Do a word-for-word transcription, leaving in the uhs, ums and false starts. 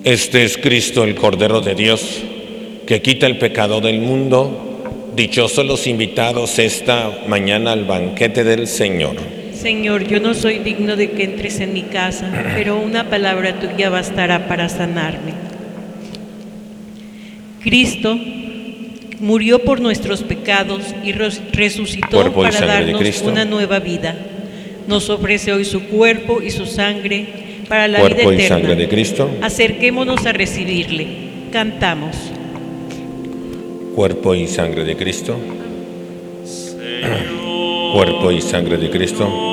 Este es Cristo, el Cordero de Dios, que quita el pecado del mundo. Dichosos los invitados esta mañana al banquete del Señor. Señor, yo no soy digno de que entres en mi casa, pero una palabra tuya bastará para sanarme. Cristo murió por nuestros pecados y resucitó Cuerpo y para sangre de darnos Cristo. una nueva vida. Nos ofrece hoy su cuerpo y su sangre para la Cuerpo vida y eterna. sangre de Cristo. Acerquémonos a recibirle. Cantamos. Cuerpo y sangre de Cristo. Cuerpo y sangre de Cristo.